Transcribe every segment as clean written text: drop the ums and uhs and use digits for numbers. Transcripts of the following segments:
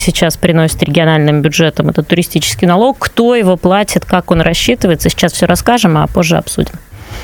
сейчас приносит региональным бюджетам этот туристический налог, кто его платит, как он рассчитывается. Сейчас все расскажем, а позже обсудим.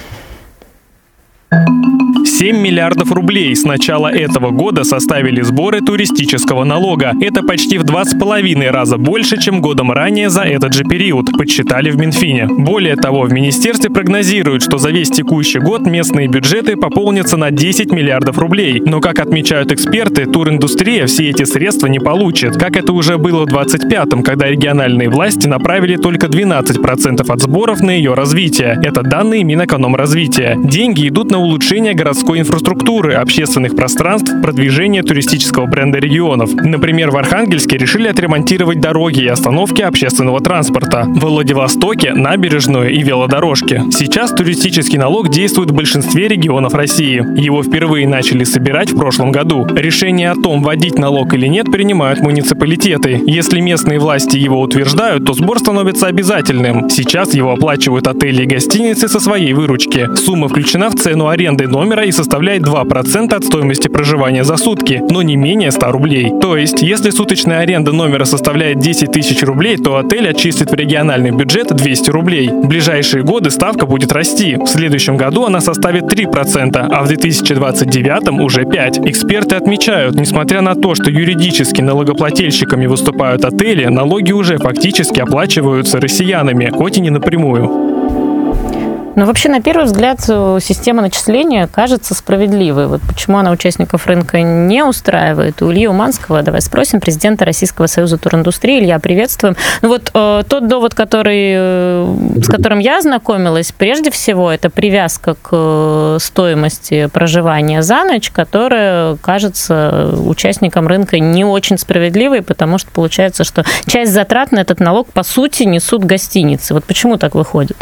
7 миллиардов рублей с начала этого года составили сборы туристического налога. Это почти в 2,5 раза больше, чем годом ранее за этот же период, подсчитали в Минфине. Более того, в министерстве прогнозируют, что за весь текущий год местные бюджеты пополнятся на 10 миллиардов рублей. Но, как отмечают эксперты, туриндустрия все эти средства не получит, как это уже было в 2025-м, когда региональные власти направили только 12% от сборов на ее развитие. Это данные Минэкономразвития. Деньги идут на улучшение городской инфраструктуры, общественных пространств, продвижение туристического бренда регионов. Например, в Архангельске решили отремонтировать дороги и остановки общественного транспорта. В Владивостоке – набережную и велодорожки. Сейчас туристический налог действует в большинстве регионов России. Его впервые начали собирать в прошлом году. Решение о том, вводить налог или нет, принимают муниципалитеты. Если местные власти его утверждают, то сбор становится обязательным. Сейчас его оплачивают отели и гостиницы со своей выручки. Сумма включена в цену аренды номера и составляет 2% от стоимости проживания за сутки, но не менее 100 рублей. То есть, если суточная аренда номера составляет 10 тысяч рублей, то отель отчислит в региональный бюджет 200 рублей. В ближайшие годы ставка будет расти. В следующем году она составит 3%, а в 2029 уже 5%. Эксперты отмечают, несмотря на то, что юридически налогоплательщиками выступают отели, налоги уже фактически оплачиваются россиянами, хоть и не напрямую. Но вообще, на первый взгляд, система начисления кажется справедливой. Вот почему она участников рынка не устраивает? У Ильи Уманского, давай спросим, президента Российского союза туриндустрии. Илья, приветствуем. Ну вот тот довод, с которым я ознакомилась, прежде всего, это привязка к стоимости проживания за ночь, которая кажется участникам рынка не очень справедливой, потому что получается, что часть затрат на этот налог, по сути, несут гостиницы. Вот почему так выходит?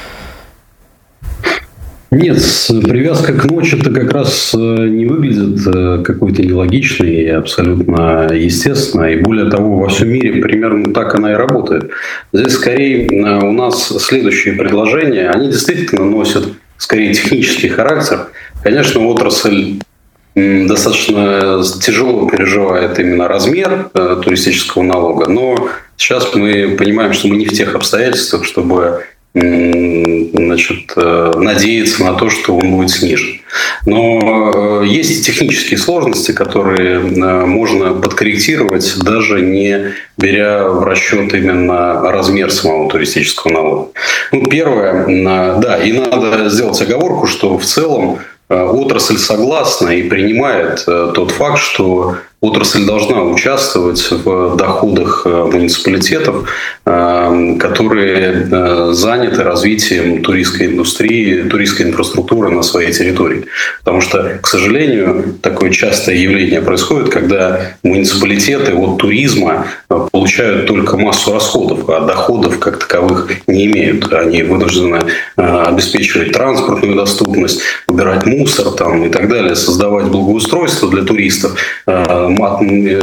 Нет, привязка к ночи-то как раз не выглядит какой-то нелогичной и абсолютно естественной. И более того, во всем мире примерно так она и работает. Здесь скорее у нас следующие предложения. Они действительно носят скорее технический характер. Конечно, отрасль достаточно тяжело переживает именно размер туристического налога. Но сейчас мы понимаем, что мы не в тех обстоятельствах, чтобы надеяться на то, что он будет снижен. Но есть технические сложности, которые можно подкорректировать, даже не беря в расчет именно размер самого туристического налога. Первое, да, и надо сделать оговорку, что в целом отрасль согласна и принимает тот факт, что отрасль должна участвовать в доходах муниципалитетов, которые заняты развитием туристской индустрии, туристской инфраструктуры на своей территории. Потому что, к сожалению, такое частое явление происходит, когда муниципалитеты от туризма получают только массу расходов, а доходов как таковых не имеют. Они вынуждены обеспечивать транспортную доступность, убирать мусор и так далее, создавать благоустройство для туристов, но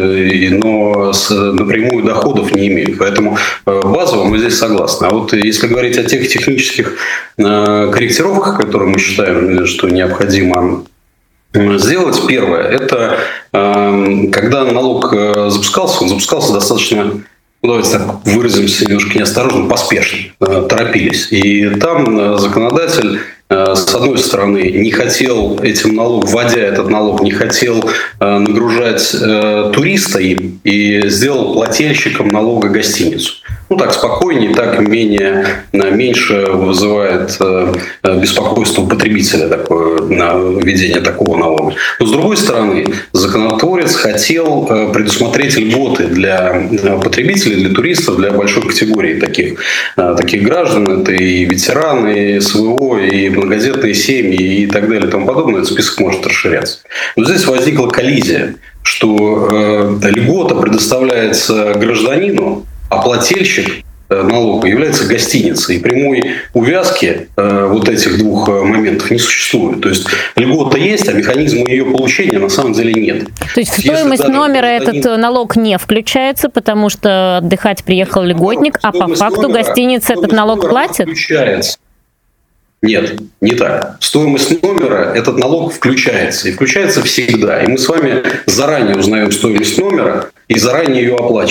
напрямую доходов не имеют. Поэтому базово мы здесь согласны. А вот если говорить о тех технических корректировках, которые мы считаем, что необходимо сделать, первое, это когда налог запускался, он запускался достаточно, давайте так выразимся немножко неосторожно, поспешно, торопились. И там законодатель, с одной стороны, не хотел этим налогом, вводя этот налог, не хотел нагружать туриста им и сделал плательщиком налога гостиницу. Так спокойнее, так меньше вызывает беспокойство потребителя введение такого налога. Но, с другой стороны, законотворец хотел предусмотреть льготы для потребителей, для туристов, для большой категории таких граждан. Это и ветераны, и СВО, и многодетные семьи, и так далее, и тому подобное. Этот список может расширяться. Но здесь возникла коллизия, что льгота предоставляется гражданину, а плательщик налога является гостиницей. И прямой увязки вот этих двух моментов не существует. То есть льгота есть, а механизма ее получения на самом деле нет. То есть в стоимость номера этот налог не включается, потому что отдыхать приехал льготник, а по факту гостиница этот налог платит? Нет, не так. Стоимость номера, этот налог включается. И включается всегда. И мы с вами заранее узнаем стоимость номера и заранее ее оплачиваем.